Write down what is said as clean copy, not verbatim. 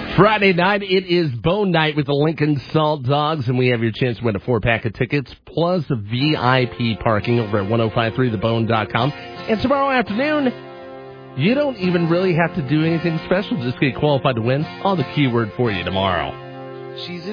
Friday night, it is Bone Night with the Lincoln Salt Dogs, and we have your chance to win a 4-pack of tickets, plus VIP parking over at 1053thebone.com. And tomorrow afternoon, you don't even really have to do anything special. Just get qualified to win. All the keyword for you tomorrow. She's